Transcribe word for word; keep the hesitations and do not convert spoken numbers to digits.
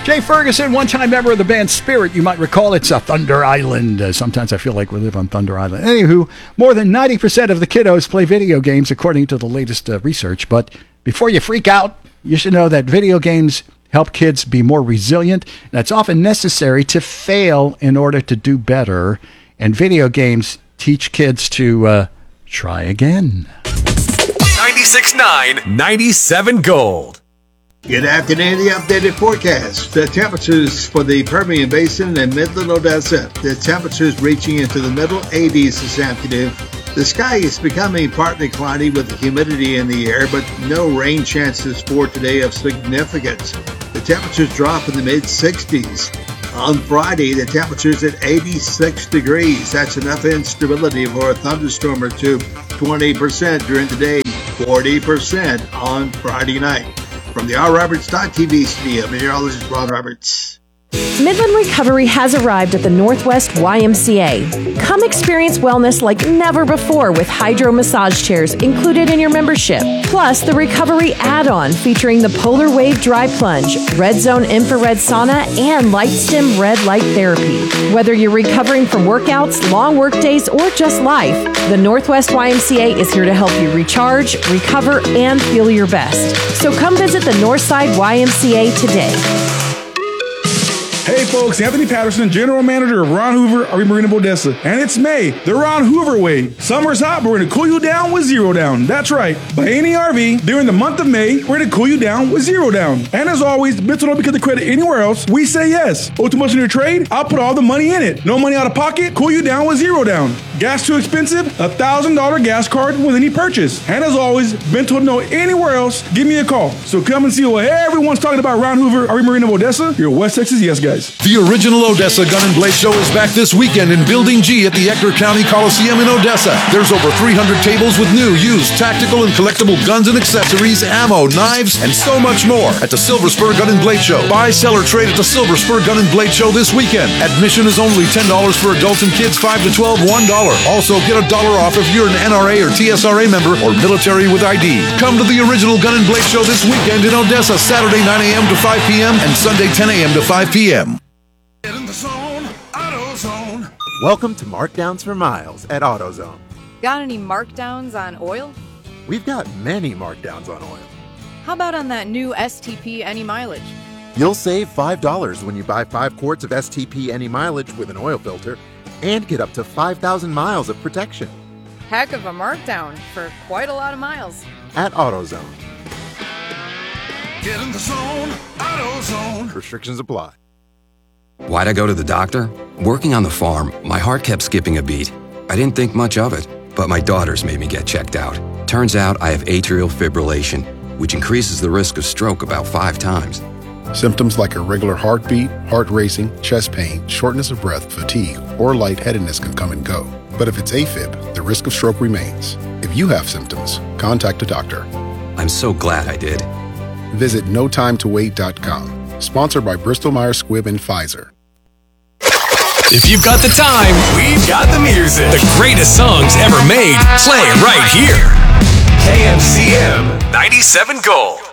Jay Ferguson, one-time member of the band Spirit. You might recall it's a Thunder Island. Uh, sometimes I feel like we live on Thunder Island. Anywho, more than ninety percent of the kiddos play video games, according to the latest uh, research. But before you freak out, you should know that video games help kids be more resilient. That's often necessary to fail in order to do better. And video games teach kids to uh, try again. ninety-six point nine, ninety-seven Gold. Good afternoon, the updated forecast. The temperatures for the Permian Basin and Midland Odessa. The temperatures reaching into the middle eighties this afternoon. The sky is becoming partly cloudy with the humidity in the air, but no rain chances for today of significance. The temperatures drop in the mid sixties. On Friday, the temperature's at eighty-six degrees. That's enough instability for a thunderstorm or two. twenty percent during the day, forty percent on Friday night. From the R Roberts T V studio, meteorologist Ron Roberts. Midland Recovery has arrived at the Northwest Y M C A. Come experience wellness like never before with hydro massage chairs included in your membership. Plus, the Recovery add-on featuring the Polar Wave Dry Plunge, Red Zone Infrared Sauna, and Light Stim Red Light Therapy. Whether you're recovering from workouts, long work days, or just life, the Northwest Y M C A is here to help you recharge, recover, and feel your best. So come visit the Northside Y M C A today. Hey folks, Anthony Patterson, General Manager of Ron Hoover, R V Marina of Odessa. And it's May, the Ron Hoover way. Summer's hot, but we're going to cool you down with zero down. That's right. By any R V, during the month of May, we're going to cool you down with zero down. And as always, Bitso don't get the credit anywhere else. We say yes. Owe too much in your trade? I'll put all the money in it. No money out of pocket? Cool you down with zero down. Gas too expensive? A one thousand dollars gas card with any purchase. And as always, Bento don't know anywhere else, give me a call. So come and see what everyone's talking about Ron Hoover, R V Marina of Odessa. Your West Texas yes guys. The original Odessa Gun and Blade Show is back this weekend in Building G at the Ector County Coliseum in Odessa. There's over three hundred tables with new, used, tactical, and collectible guns and accessories, ammo, knives, and so much more at the Silver Spur Gun and Blade Show. Buy, sell, or trade at the Silver Spur Gun and Blade Show this weekend. Admission is only ten dollars for adults and kids five to twelve, one dollar. Also, get a dollar off if you're an N R A or T S R A member or military with I D. Come to the original Gun and Blade Show this weekend in Odessa, Saturday nine a.m. to five p.m. and Sunday ten a.m. to five p.m. Get in the zone, AutoZone. Welcome to Markdowns for Miles at AutoZone. Got any markdowns on oil? We've got many markdowns on oil. How about on that new S T P Any Mileage? You'll save five dollars when you buy five quarts of S T P Any Mileage with an oil filter and get up to five thousand miles of protection. Heck of a markdown for quite a lot of miles. At AutoZone. Get in the zone, AutoZone. Restrictions apply. Why'd I go to the doctor? Working on the farm, my heart kept skipping a beat. I didn't think much of it, but my daughters made me get checked out. Turns out I have atrial fibrillation, which increases the risk of stroke about five times. Symptoms like irregular heartbeat, heart racing, chest pain, shortness of breath, fatigue, or lightheadedness can come and go. But if it's AFib, the risk of stroke remains. If you have symptoms, contact a doctor. I'm so glad I did. Visit no time to wait dot com. Sponsored by Bristol-Myers Squibb and Pfizer. If you've got the time, we've got the music. The greatest songs ever made, play right here. K M C M ninety-seven Gold.